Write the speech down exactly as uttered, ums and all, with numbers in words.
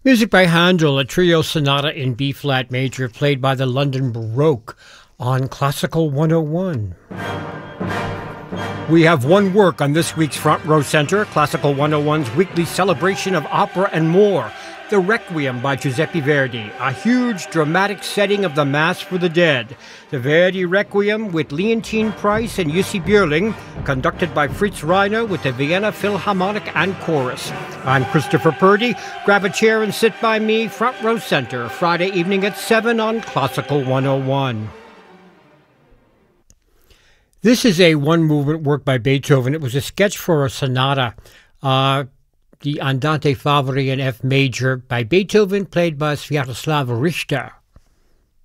Music by Handel, a trio sonata in B-flat major played by the London Baroque on Classical one oh one. We have one work on this week's Front Row Center, Classical one oh one's weekly celebration of opera and more, the Requiem by Giuseppe Verdi, a huge dramatic setting of the Mass for the Dead. The Verdi Requiem with Leontine Price and Jussi Björling, conducted by Fritz Reiner with the Vienna Philharmonic and Chorus. I'm Christopher Purdy. Grab a chair and sit by me, Front Row Center, Friday evening at seven on Classical one oh one. This is a one-movement work by Beethoven. It was a sketch for a sonata, uh, the Andante Favori in F major by Beethoven, played by Sviatoslav Richter.